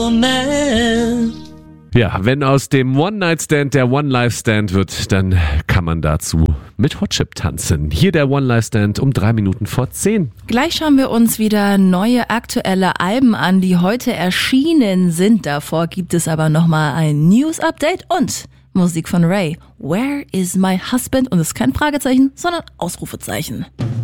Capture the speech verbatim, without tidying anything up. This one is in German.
Ja, wenn aus dem One-Night-Stand der One-Life-Stand wird, dann kann man dazu mit Hot Chip tanzen. Hier der One-Life-Stand um drei Minuten vor zehn. Gleich schauen wir uns wieder neue aktuelle Alben an, die heute erschienen sind. Davor gibt es aber nochmal ein News-Update und Musik von Ray. Where is my husband? Und das ist kein Fragezeichen, sondern Ausrufezeichen.